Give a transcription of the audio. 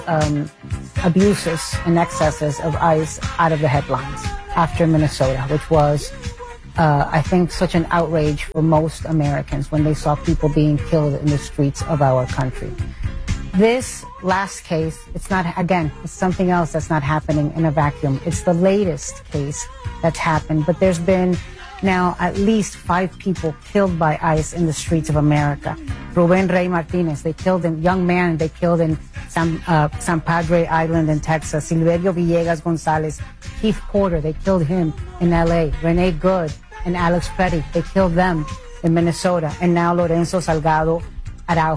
abuses and excesses of ICE out of the headlines after Minnesota, which was, I think, such an outrage for most Americans when they saw people being killed in the streets of our country. This last case, it's not, again, it's something else that's not happening in a vacuum. It's the latest case that's happened, but there's been now at least 5 people killed by ICE in the streets of America. Ruben Rey Martinez, they killed him, young man, they killed in San Padre Island in Texas. Silverio Villegas Gonzalez, Keith Porter, they killed him in LA. Renee Good and Alex Petty, they killed them in Minnesota. And now Lorenzo Salgado Araujo.